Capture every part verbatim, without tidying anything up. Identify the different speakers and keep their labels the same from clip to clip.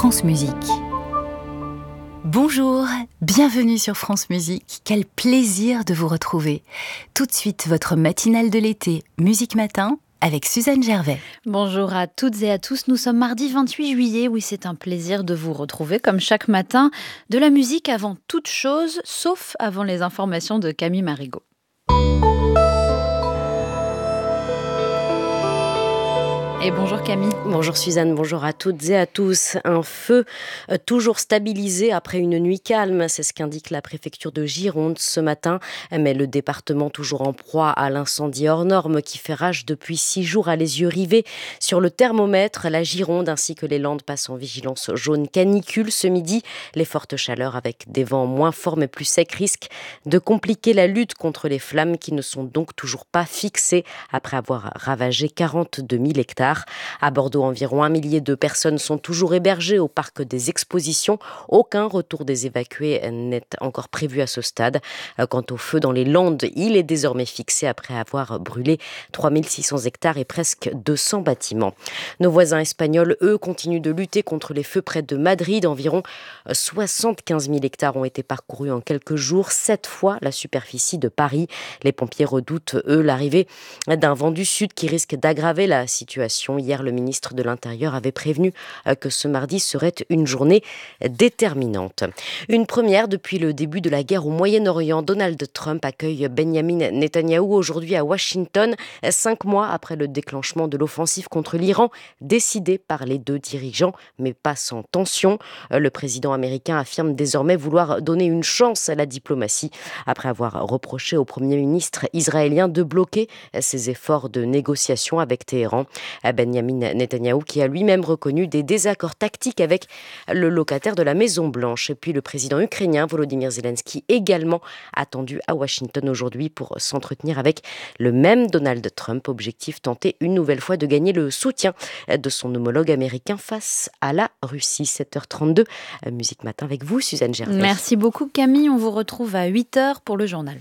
Speaker 1: France Musique. Bonjour, bienvenue sur France Musique. Quel plaisir de vous retrouver. Tout de suite, votre matinale de l'été, Musique Matin, avec Suzanne Gervais.
Speaker 2: Bonjour à toutes et à tous, nous sommes mardi vingt-huit juillet. Oui, c'est un plaisir de vous retrouver comme chaque matin. De la musique avant toute chose, sauf avant les informations de Camille Marigot. Et bonjour Camille.
Speaker 3: Bonjour Suzanne, bonjour à toutes et à tous. Un feu euh, toujours stabilisé après une nuit calme, c'est ce qu'indique la préfecture de Gironde ce matin. Mais le département toujours en proie à l'incendie hors norme qui fait rage depuis six jours à les yeux rivés sur le thermomètre. La Gironde ainsi que les Landes passent en vigilance jaune canicule ce midi. Les fortes chaleurs avec des vents moins forts mais plus secs risquent de compliquer la lutte contre les flammes qui ne sont donc toujours pas fixées après avoir ravagé quarante-deux mille hectares. À Bordeaux, environ un millier de personnes sont toujours hébergées au parc des expositions. Aucun retour des évacués n'est encore prévu à ce stade. Quant au feu dans les Landes, il est désormais fixé après avoir brûlé trois mille six cents hectares et presque deux cents bâtiments. Nos voisins espagnols, eux, continuent de lutter contre les feux près de Madrid. Environ soixante-quinze mille hectares ont été parcourus en quelques jours, sept fois la superficie de Paris. Les pompiers redoutent, eux, l'arrivée d'un vent du sud qui risque d'aggraver la situation. Hier, le ministre de l'Intérieur avait prévenu que ce mardi serait une journée déterminante. Une première depuis le début de la guerre au Moyen-Orient. Donald Trump accueille Benjamin Netanyahou aujourd'hui à Washington, cinq mois après le déclenchement de l'offensive contre l'Iran, décidée par les deux dirigeants, mais pas sans tension. Le président américain affirme désormais vouloir donner une chance à la diplomatie, après avoir reproché au Premier ministre israélien de bloquer ses efforts de négociation avec Téhéran. Benjamin Netanyahou qui a lui-même reconnu des désaccords tactiques avec le locataire de la Maison-Blanche. Et puis le président ukrainien Volodymyr Zelensky également attendu à Washington aujourd'hui pour s'entretenir avec le même Donald Trump. Objectif tenter une nouvelle fois de gagner le soutien de son homologue américain face à la Russie. sept heures trente-deux, Musique Matin avec vous, Suzanne Gervais.
Speaker 2: Merci beaucoup Camille, on vous retrouve à huit heures pour le journal.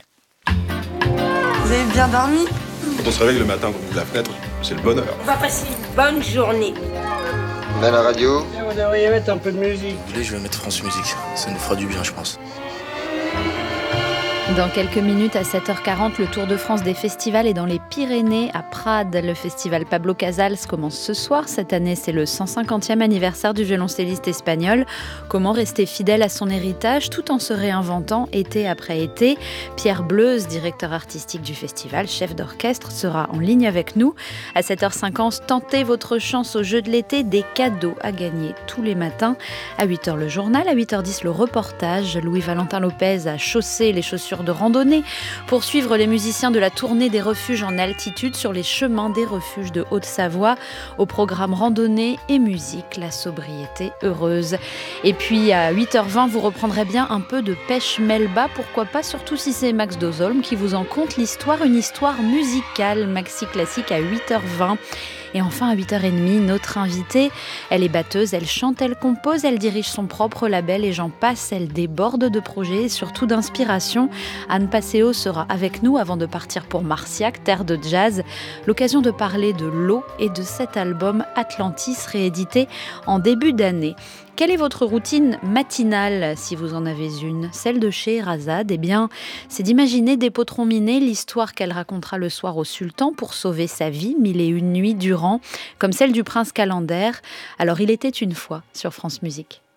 Speaker 4: Vous avez bien dormi ?
Speaker 5: Quand on se réveille le matin, qu'on ouvre la fenêtre, c'est le bonheur.
Speaker 6: On va passer une bonne journée.
Speaker 7: On a la radio.
Speaker 8: Vous devriez mettre un peu de musique.
Speaker 9: Vous voulez, je vais mettre France Musique. Ça nous fera du bien, je pense.
Speaker 2: Dans quelques minutes, à sept heures quarante, le Tour de France des festivals est dans les Pyrénées, à Prades. Le festival Pablo Casals commence ce soir. Cette année, c'est le cent cinquantième anniversaire du violoncelliste espagnol. Comment rester fidèle à son héritage tout en se réinventant été après été ? Pierre Bleuze, directeur artistique du festival, chef d'orchestre, sera en ligne avec nous. À sept heures cinquante, tentez votre chance au jeu de l'été, des cadeaux à gagner tous les matins. À huit heures, le journal. À huit heures dix, le reportage. Louis-Valentin Lopez a chaussé les chaussures de randonnée pour suivre les musiciens de la tournée des refuges en altitude sur les chemins des refuges de Haute-Savoie. Au programme randonnée et musique, la sobriété heureuse. Et puis à huit heures vingt, vous reprendrez bien un peu de pêche melba, pourquoi pas, surtout si c'est Max Dozolm qui vous en conte l'histoire, une histoire musicale, maxi classique à huit heures vingt. Et enfin, à huit heures trente, notre invitée, elle est batteuse, elle chante, elle compose, elle dirige son propre label et j'en passe, elle déborde de projets et surtout d'inspiration. Anne Passeo sera avec nous avant de partir pour Marciac, terre de jazz. L'occasion de parler de l'eau et de cet album Atlantis réédité en début d'année. Quelle est votre routine matinale, si vous en avez une ? Celle de Scheherazade, eh bien, c'est d'imaginer d'Épotron Minet l'histoire qu'elle racontera le soir au sultan pour sauver sa vie, mille et une nuits durant, comme celle du prince Calender. Alors, il était une fois sur France Musique.